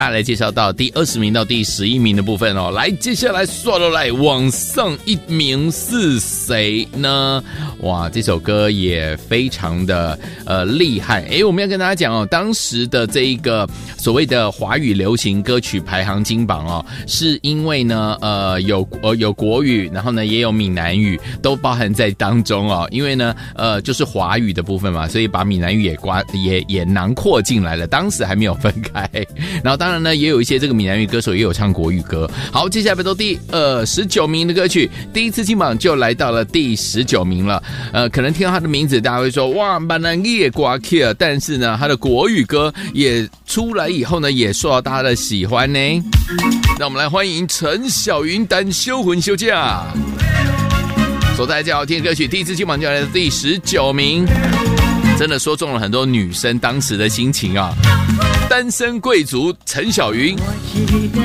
来介绍到第20名到第11名的部分哦。来，接下来刷到来往上一名是谁呢？哇，这首歌也非常的厉害。我们要跟大家讲哦，当时的这一个所谓的华语流行歌曲排行金榜哦，是因为呢有国语，然后呢也有闽南语都包含在当中哦。因为呢就是华语的部分嘛，所以把闽南语也囊括进来了，当时还没有分开。然后当然呢也有一些这个闽南语歌手也有唱国语歌。好，接下来都第19名的歌曲，第一次金榜就来到了第19名了。可能听到他的名字大家会说哇闽南语也挂起了，但是呢他的国语歌也出来以后呢也受到大家的喜欢呢。让我们来欢迎陈小云单修魂休假所带来最好听的歌曲，第一次金榜就来到第19名，真的说中了很多女生当时的心情啊。单身贵族陈小云。